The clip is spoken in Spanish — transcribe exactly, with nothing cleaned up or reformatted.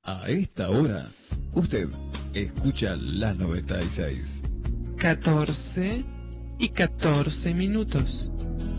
A esta hora, usted escucha la noventa y seis. catorce y catorce minutos.